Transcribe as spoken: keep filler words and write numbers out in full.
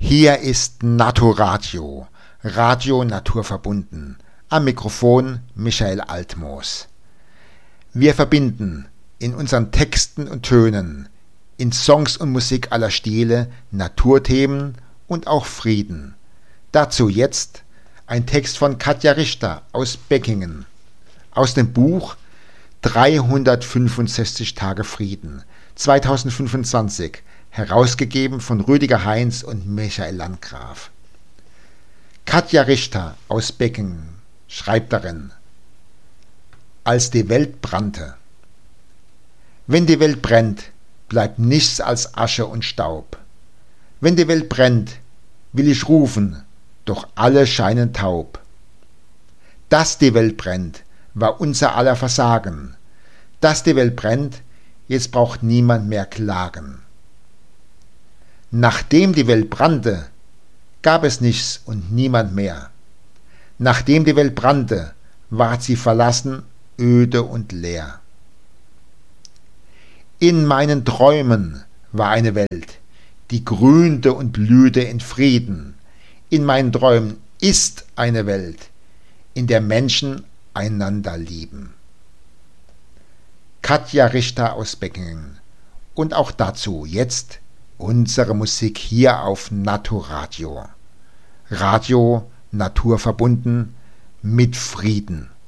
Hier ist Naturadio, Radio naturverbunden. Am Mikrofon Michael Altmoos. Wir verbinden in unseren Texten und Tönen, in Songs und Musik aller Stile, Naturthemen und auch Frieden. Dazu jetzt ein Text von Katja Richter aus Beckingen, aus dem Buch dreihundertfünfundsechzig Tage Frieden, zweitausendfünfundzwanzig, herausgegeben von Rüdiger Heinz und Michael Landgraf. Katja Richter aus Beckingen schreibt darin: Als die Welt brannte. Wenn die Welt brennt, bleibt nichts als Asche und Staub. Wenn die Welt brennt, will ich rufen, doch alle scheinen taub. Dass die Welt brennt, war unser aller Versagen. Dass die Welt brennt, jetzt braucht niemand mehr klagen. Nachdem die Welt brannte, gab es nichts und niemand mehr. Nachdem die Welt brannte, ward sie verlassen, öde und leer. In meinen Träumen war eine Welt, die grünte und blühte in Frieden. In meinen Träumen ist eine Welt, in der Menschen einander lieben. Katja Richter aus Beckingen. Und auch dazu jetzt unsere Musik hier auf Naturadio. Radio naturverbunden mit Frieden.